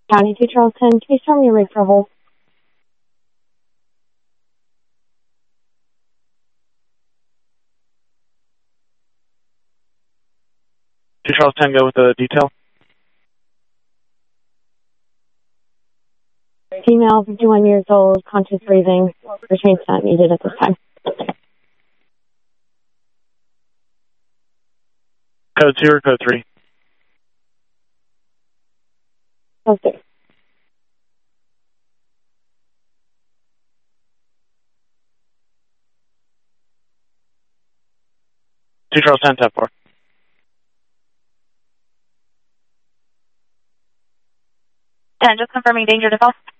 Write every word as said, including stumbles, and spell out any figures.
County two Charleston, please tell me your rate for hold. two Charleston, go with the detail. Female, fifty-one years old, conscious breathing, restraints not needed at this time. Code two or code three? Code three. two Charleston, tap four. And just confirming danger to false.